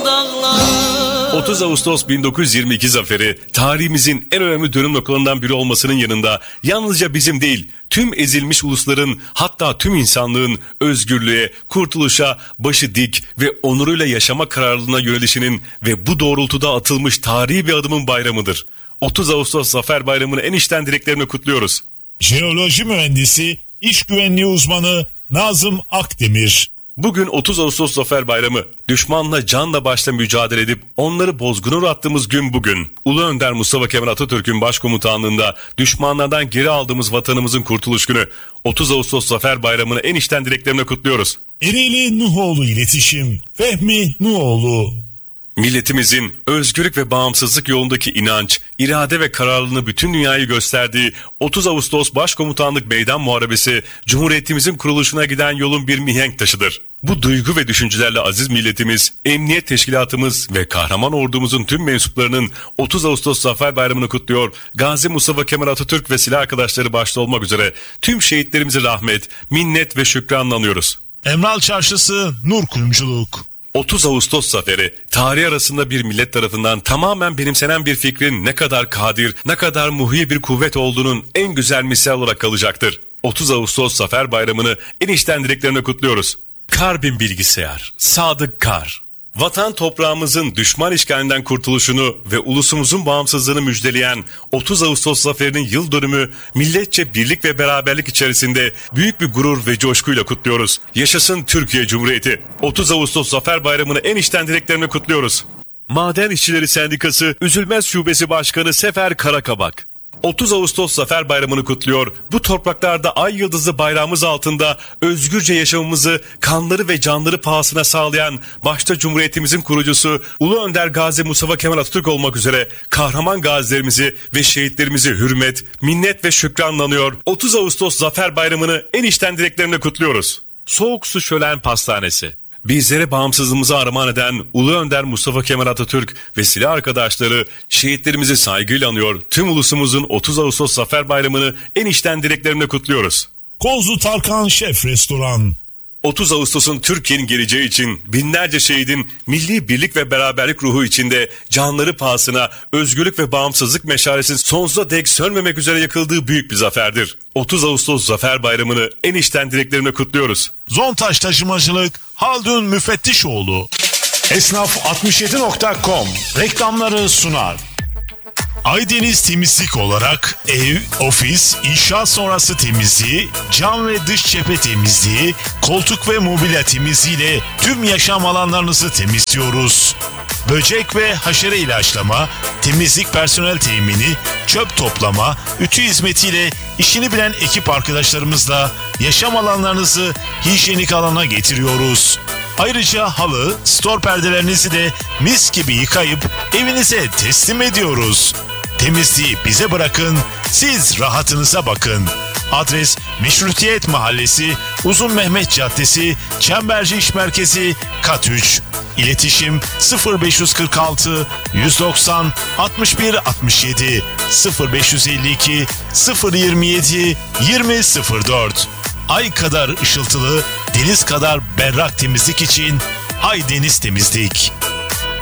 dağlar. 30 Ağustos 1922 zaferi tarihimizin en önemli dönüm noktalarından biri olmasının yanında yalnızca bizim değil, tüm ezilmiş ulusların, hatta tüm insanlığın özgürlüğe, kurtuluşa, başı dik ve onuruyla yaşama kararlılığına yönelişinin ve bu doğrultuda atılmış tarihi bir adımın bayramıdır. 30 Ağustos Zafer Bayramı'nı en içten dileklerimle kutluyoruz. Jeoloji mühendisi, iş güvenliği uzmanı Nazım Akdemir. Bugün 30 Ağustos Zafer Bayramı. Düşmanla canla başla mücadele edip onları bozguna uğrattığımız gün bugün. Ulu Önder Mustafa Kemal Atatürk'ün başkomutanlığında düşmanlardan geri aldığımız vatanımızın kurtuluş günü. 30 Ağustos Zafer Bayramı'nı en içten dileklerimle kutluyoruz. Ereğli Nuhoğlu İletişim, Fehmi Nuhoğlu. Milletimizin özgürlük ve bağımsızlık yolundaki inanç, irade ve kararlılığını bütün dünyayı gösterdiği 30 Ağustos Başkomutanlık Meydan Muharebesi, Cumhuriyetimizin kuruluşuna giden yolun bir mihenk taşıdır. Bu duygu ve düşüncelerle aziz milletimiz, emniyet teşkilatımız ve kahraman ordumuzun tüm mensuplarının 30 Ağustos Zafer Bayramı'nı kutluyor. Gazi Mustafa Kemal Atatürk ve silah arkadaşları başta olmak üzere tüm şehitlerimize rahmet, minnet ve şükranla anıyoruz. Emral Çarşısı Nur Kuyumculuk. 30 Ağustos Zaferi, tarih arasında bir millet tarafından tamamen benimsenen bir fikrin ne kadar kadir, ne kadar muhyi bir kuvvet olduğunun en güzel misal olarak kalacaktır. 30 Ağustos Zafer Bayramı'nı en içten dileklerimle kutluyoruz. Karbin Bilgisayar, Sadık Kar. Vatan toprağımızın düşman işgalinden kurtuluşunu ve ulusumuzun bağımsızlığını müjdeleyen 30 Ağustos Zaferi'nin yıl dönümü milletçe birlik ve beraberlik içerisinde büyük bir gurur ve coşkuyla kutluyoruz. Yaşasın Türkiye Cumhuriyeti. 30 Ağustos Zafer Bayramı'nı en içten dileklerimle kutluyoruz. Maden İşçileri Sendikası Üzülmez Şubesi Başkanı Sefer Karakabak. 30 Ağustos Zafer Bayramı'nı kutluyor. Bu topraklarda ay yıldızlı bayrağımız altında özgürce yaşamımızı kanları ve canları pahasına sağlayan başta Cumhuriyetimizin kurucusu Ulu Önder Gazi Mustafa Kemal Atatürk olmak üzere kahraman gazilerimizi ve şehitlerimizi hürmet, minnet ve şükranla anıyor. 30 Ağustos Zafer Bayramı'nı en içten dileklerimle kutluyoruz. Soğuk Su Şölen Pastanesi. Bizlere bağımsızlığımızı armağan eden Ulu Önder Mustafa Kemal Atatürk ve silah arkadaşları şehitlerimizi saygıyla anıyor. Tüm ulusumuzun 30 Ağustos Zafer Bayramı'nı en içten dileklerimle kutluyoruz. Kozlu Tarkan Şef Restoran. 30 Ağustos'un Türkiye'nin geleceği için binlerce şehidin milli birlik ve beraberlik ruhu içinde canları pahasına özgürlük ve bağımsızlık meşalesinin sonsuza dek sönmemek üzere yakıldığı büyük bir zaferdir. 30 Ağustos Zafer Bayramı'nı en içten dileklerimle kutluyoruz. Zontaş Taşımacılık Haldun Müfettişoğlu. Esnaf67.com reklamları sunar. Aydeniz Temizlik olarak ev, ofis, inşaat sonrası temizliği, cam ve dış cephe temizliği, koltuk ve mobilya temizliğiyle tüm yaşam alanlarınızı temizliyoruz. Böcek ve haşere ilaçlama, temizlik personel temini, çöp toplama, ütü hizmetiyle işini bilen ekip arkadaşlarımızla yaşam alanlarınızı hijyenik alana getiriyoruz. Ayrıca halı, stor perdelerinizi de mis gibi yıkayıp evinize teslim ediyoruz. Temizliği bize bırakın, siz rahatınıza bakın. Adres Meşrutiyet Mahallesi, Uzun Mehmet Caddesi, Çemberci İş Merkezi, Kat 3. İletişim 0546 190 61 67 0552 027 2004. Ay kadar ışıltılı, deniz kadar berrak temizlik için Aydeniz Temizlik.